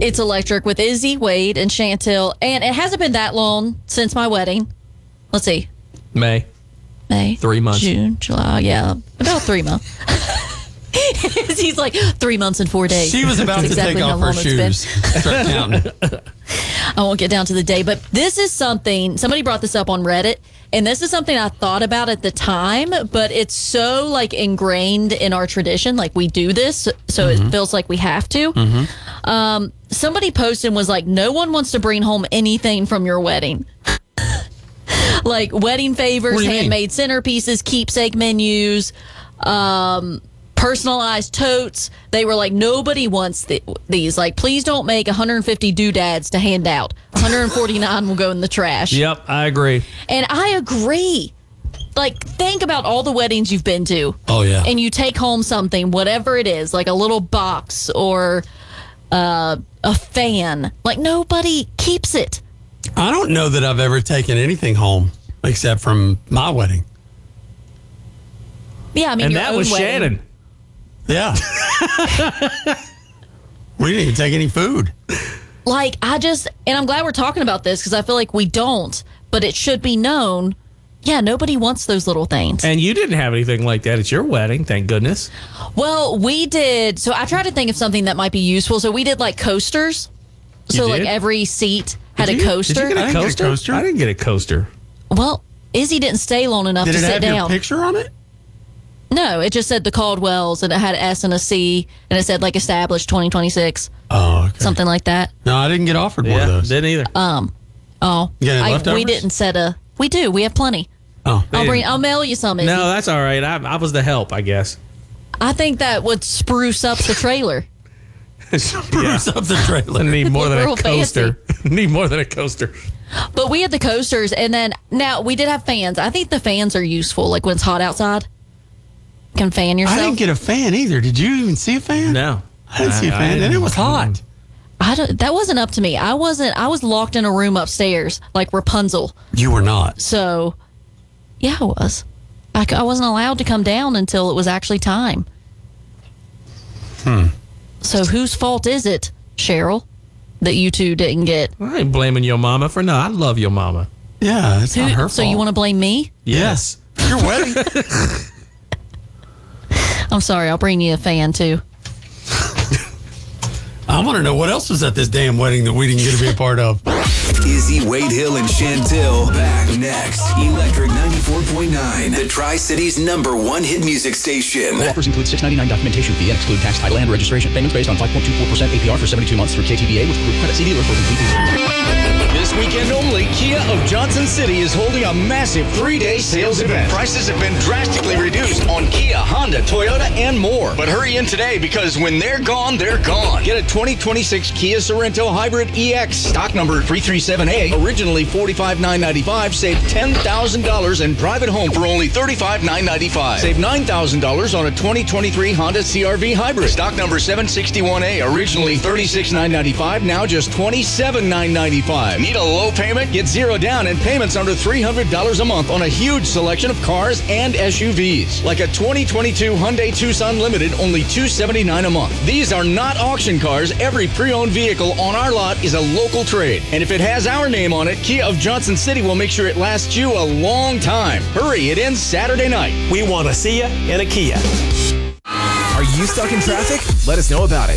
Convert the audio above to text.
It's electric with Izzy, Wade, and Chantel. And it hasn't been that long since my wedding. Let's see. May. 3 months. June, July. Yeah, about 3 months. He's like 3 months and 4 days. She was about That's to take off her shoes. Start counting. I won't get down to the day, but this is something, somebody brought this up on Reddit, and this is something I thought about at the time, but it's so like ingrained in our tradition. Like we do this, so it feels like we have to. Somebody posted and was like, no one wants to bring home anything from your wedding. Like wedding favors, handmade centerpieces, keepsake menus, personalized totes. They were like, nobody wants these. Like, please don't make 150 doodads to hand out. 149 will go in the trash. Yep, I agree. And I agree. Like, think about all the weddings you've been to. Oh, yeah. And you take home something, whatever it is, like a little box or a fan. Like, nobody keeps it. I don't know that I've ever taken anything home except from my wedding. Yeah, I mean, And your that own was wedding. Shannon. Yeah. We didn't even take any food. Like, and I'm glad we're talking about this because I feel like we don't, but it should be known. Yeah, nobody wants those little things. And you didn't have anything like that at your wedding, thank goodness. Well, we did. So I tried to think of something that might be useful. So we did like coasters. So like every seat had a coaster. Did you get a coaster? I didn't get a coaster. Well, Izzy didn't stay long enough to sit down. Did it have your picture on it? No, it just said the Caldwells, and it had an S and a C, and it said like established 2026. Oh, okay. Something like that. No, I didn't get offered one of those. Didn't either. We didn't set a. We do. We have plenty. Oh, I'll mail you some. Izzy. No, that's all right. I was the help, I guess. I think that would spruce up the trailer. Spruce up the trailer. Need more than a Real coaster. Need more than a coaster. But we had the coasters, and then now we did have fans. I think the fans are useful, like when it's hot outside. You can fan yourself. I didn't get a fan either. Did you even see a fan? No. I didn't see a fan, and it was hot. That wasn't up to me. I was locked in a room upstairs like Rapunzel. You were not. So, yeah, I was. I wasn't allowed to come down until it was actually time. So whose fault is it, Cheryl, that you two didn't get? I ain't blaming your mama for no. I love your mama. Yeah, it's not her fault. So you want to blame me? Yes. Your wedding. I'm sorry. I'll bring you a fan, too. I want to know what else was at this damn wedding that we didn't get to be a part of. Izzy, Wade Hill, and Chantel back next. Electric 94.9, the Tri-Cities #1 hit music station. All offers include $6.99 documentation fee and exclude tax, title, and registration. Payments based on 5.24% APR for 72 months through KTVA with group credit. See dealer for complete details. This weekend only, Kia of Johnson City is holding a massive 3-day sales event. Prices have been drastically reduced on Kia, Honda, Toyota, and more. But hurry in today because when they're gone, they're gone. Get a 2026 Kia Sorento Hybrid EX, stock number 337A, originally $45,995. Save $10,000 and drive it home for only $35,995. Save $9,000 on a 2023 Honda CR-V Hybrid, stock number 761A, originally $36,995. Now just $27,995. Need a low payment? Get zero down and payments under $300 a month on a huge selection of cars and SUVs. Like a 2022 Hyundai Tucson Limited, only $279 a month. These are not auction cars. Every pre-owned vehicle on our lot is a local trade. And if it has our name on it, Kia of Johnson City will make sure it lasts you a long time. Hurry, it ends Saturday night. We want to see you in a Kia. Are you stuck in traffic? Let us know about it.